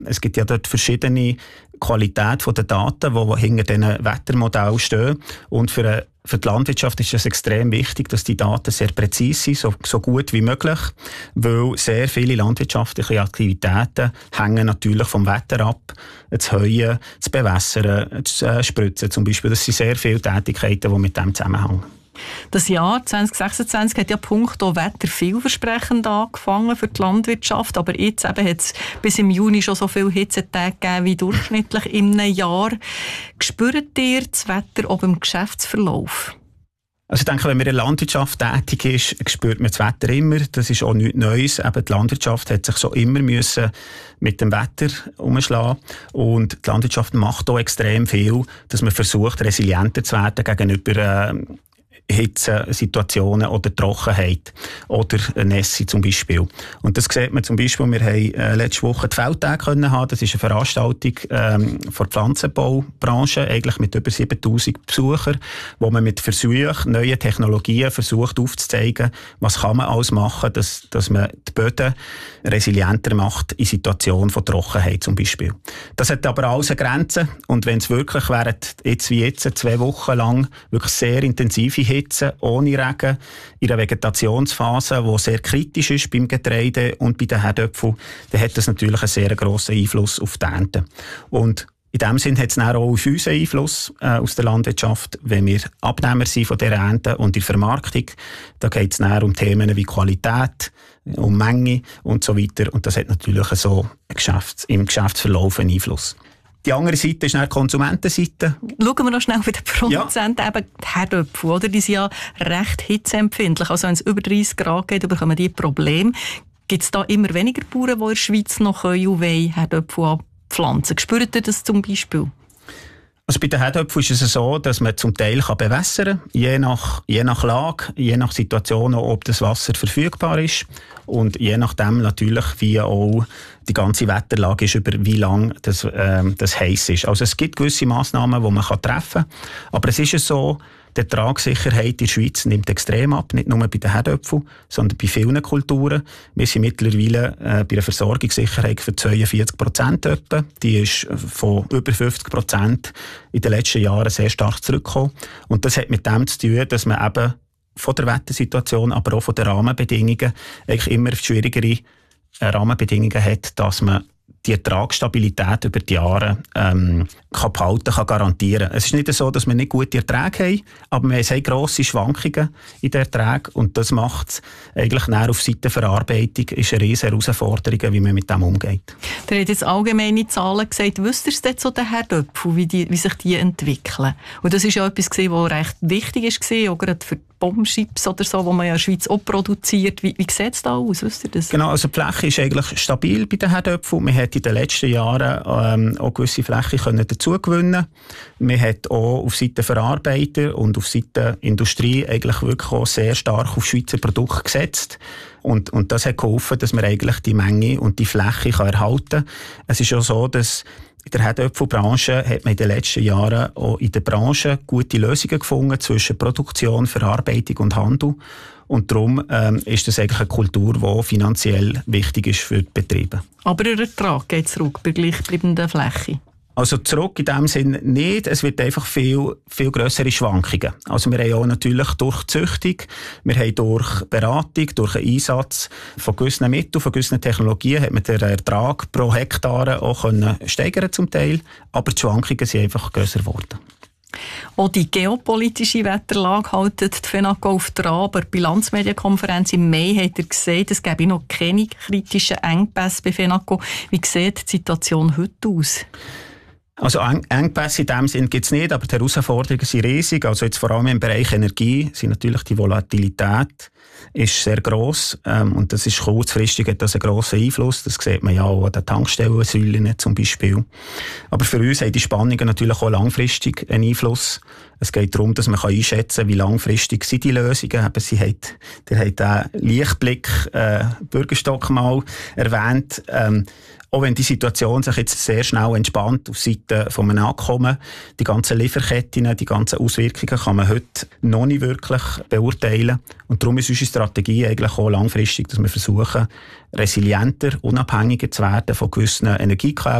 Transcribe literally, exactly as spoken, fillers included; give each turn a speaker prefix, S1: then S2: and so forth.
S1: Es gibt ja dort verschiedene Qualität der Daten, die hinter diesen Wettermodellen stehen. Und für, eine, für die Landwirtschaft ist es extrem wichtig, dass die Daten sehr präzise sind, so, so gut wie möglich, weil sehr viele landwirtschaftliche Aktivitäten hängen natürlich vom Wetter ab. Das Heuen, das Bewässern, das Spritzen zum Beispiel, das sind sehr viele Tätigkeiten, die mit dem zusammenhängen.
S2: Das Jahr zwanzig sechsundzwanzig hat ja punkto Wetter vielversprechend angefangen für die Landwirtschaft, aber jetzt eben hat es bis im Juni schon so viele Hitzetage gegeben wie durchschnittlich in einem Jahr. Spürt ihr das Wetter auch im Geschäftsverlauf?
S1: Also ich denke, wenn man in der Landwirtschaft tätig ist, spürt man das Wetter immer. Das ist auch nichts Neues. Eben die Landwirtschaft hat sich schon immer müssen mit dem Wetter umschlagen. Und die Landwirtschaft macht auch extrem viel, dass man versucht, resilienter zu werden gegenüber äh, Hitzesituationen oder Trockenheit oder Nässe zum Beispiel. Und das sieht man zum Beispiel, wir haben äh, letzte Woche die Feldtage können haben. Das ist eine Veranstaltung ähm, von der Pflanzenbaubranche, eigentlich mit über siebentausend Besuchern, wo man mit Versuchen, neuen Technologien versucht aufzuzeigen, was kann man alles machen, dass, dass man die Böden resilienter macht in Situationen von Trockenheit zum Beispiel. Das hat aber alles eine Grenze und wenn es wirklich während jetzt wie jetzt zwei Wochen lang wirklich sehr intensive Hitze ohne Regen, in einer Vegetationsphase, die sehr kritisch ist beim Getreide und bei den Herdöpfeln, dann hat das natürlich einen sehr grossen Einfluss auf die Ernte. Und in dem Sinn hat es auch auf uns einen Einfluss äh, aus der Landwirtschaft, wenn wir Abnehmer sind von dieser Ernte und in der Vermarktung. Da geht es dann um Themen wie Qualität, um Menge und so weiter. Und das hat natürlich so Geschäfts-, im Geschäftsverlauf einen Einfluss. Die andere Seite ist dann die Konsumentenseite.
S2: Schauen wir noch schnell bei den Produzenten. Ja. Eben die Herdöpfel, oder? Die sind ja recht hitzeempfindlich. Also wenn es über dreißig Grad geht, bekommen die Probleme. Gibt es da immer weniger Bauern, die in der Schweiz noch Herdöpfel abpflanzen? Spürt ihr das zum Beispiel?
S1: Also bei den Herdöpfeln ist es so, dass man zum Teil bewässern kann, je nach, je nach Lage, je nach Situation, ob das Wasser verfügbar ist und je nachdem natürlich, wie auch die ganze Wetterlage ist, über wie lange das, äh, das heiß ist. Also es gibt gewisse Massnahmen, die man treffen kann, aber es ist so, die Ertragssicherheit in der Schweiz nimmt extrem ab, nicht nur bei den Herdöpfeln, sondern bei vielen Kulturen. Wir sind mittlerweile äh, bei einer Versorgungssicherheit für zweiundvierzig Prozent etwa. Die ist von über fünfzig Prozent in den letzten Jahren sehr stark zurückgekommen. Und das hat mit dem zu tun, dass man eben von der Wettersituation, aber auch von den Rahmenbedingungen eigentlich immer schwierigere äh, Rahmenbedingungen hat, dass man die Ertragsstabilität über die Jahre ähm, kann behalten, kann garantieren. Es ist nicht so, dass wir nicht gute Erträge haben, aber wir haben grosse Schwankungen in den Erträgen und das macht es eigentlich näher auf Seite Verarbeitung, ist eine riesige Herausforderung, wie man mit dem umgeht.
S2: Ihr habt jetzt allgemeine Zahlen gesagt. Wisst ihr es denn zu den Herdöpfeln, wie, die, wie sich die entwickeln? Und das ist ja etwas, was recht wichtig war, auch gerade für Bombschips oder so, die man ja in der Schweiz auch produziert. Wie, wie sieht es da aus? Wisst ihr das?
S1: Genau, also die Fläche ist eigentlich stabil bei den Herdöpfeln. Man hat in den letzten Jahren ähm, auch gewisse Fläche können dazu gewinnen. Man hat auch auf Seite Verarbeiter und auf Seite Industrie eigentlich wirklich auch sehr stark auf Schweizer Produkte gesetzt. Und, und das hat geholfen, dass man eigentlich die Menge und die Fläche kann erhalten kann. Es ist auch so, dass in der Herdöpfelbranche hat man in den letzten Jahren auch in der Branche gute Lösungen gefunden zwischen Produktion, Verarbeitung und Handel. Und darum ähm, ist das eigentlich eine Kultur, die finanziell wichtig ist für die Betriebe.
S2: Aber der Ertrag geht zurück bei gleichbleibender Fläche?
S1: Also zurück in dem Sinne nicht. Es wird einfach viel, viel grössere Schwankungen. Also wir haben auch natürlich durch Züchtung, wir haben durch Beratung, durch den Einsatz von gewissen Mitteln, von gewissen Technologien, hat man den Ertrag pro Hektar auch können steigern zum Teil. Aber die Schwankungen sind einfach grösser geworden.
S2: Auch die geopolitische Wetterlage hält die FENACO auf der An. Bei der Bilanzmedienkonferenz im Mai hat er gesagt, es gäbe noch keine kritischen Engpässe bei FENACO. Wie sieht die Situation heute aus?
S1: Also Engpässe in dem Sinn gibt es nicht, aber die Herausforderungen sind riesig. Also jetzt vor allem im Bereich Energie sind natürlich die Volatilität ist sehr gross ähm, und das ist kurzfristig, hat das einen grossen Einfluss. Das sieht man ja auch an den Tankstellensäulen zum Beispiel. Aber für uns haben die Spannungen natürlich auch langfristig einen Einfluss. Es geht darum, dass man einschätzen kann, wie langfristig sind die Lösungen. Eben, Sie hat, der hat den Lichtblick äh, Bürgerstock mal erwähnt. Ähm, Auch wenn die Situation sich jetzt sehr schnell entspannt auf Seite von einem Abkommen, die ganzen Lieferketten, die ganzen Auswirkungen kann man heute noch nicht wirklich beurteilen. Und darum ist unsere Strategie eigentlich auch langfristig, dass wir versuchen, resilienter, unabhängiger zu werden von gewissen Energiequellen.